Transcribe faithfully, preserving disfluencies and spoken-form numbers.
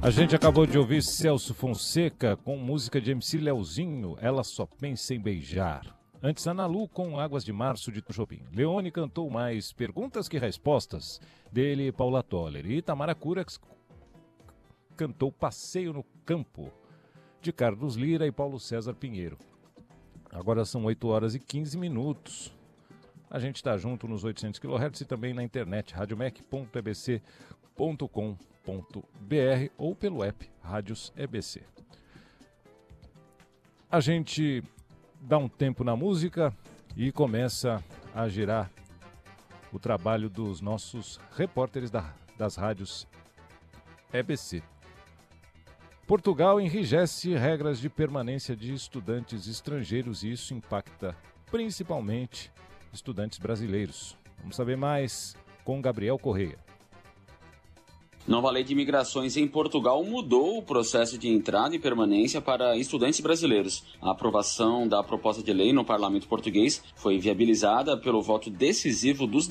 A gente acabou de ouvir Celso Fonseca com música de M C Leozinho, Ela Só Pensa em Beijar. Antes, Ana Lu com Águas de Março de Jobim. Leone cantou mais Perguntas que Respostas, dele Paula Toller. E Tamara Curax cantou Passeio no Campo, de Carlos Lira e Paulo César Pinheiro. Agora são oito horas e quinze minutos. A gente está junto nos oitocentos quilohertz e também na internet, radiomec ponto e b c ponto com ponto b r ou pelo app Rádios E B C. A gente dá um tempo na música e começa a girar o trabalho dos nossos repórteres da, das rádios E B C. Portugal enrijece regras de permanência de estudantes estrangeiros e isso impacta principalmente estudantes brasileiros. Vamos saber mais com Gabriel Correia. Nova lei de imigrações em Portugal mudou o processo de entrada e permanência para estudantes brasileiros. A aprovação da proposta de lei no parlamento português foi viabilizada pelo voto decisivo dos